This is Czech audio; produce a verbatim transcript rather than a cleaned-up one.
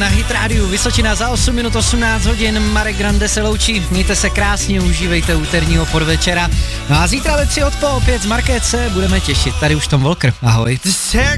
na Hit Radio Vysočina za osm minut osmnáct hodin. Marek Grande se loučí, mějte se krásně, užívejte úterního podvečera. No a zítra ve tři od po opět z Markéce budeme těšit. Tady už Tom Walker, ahoj.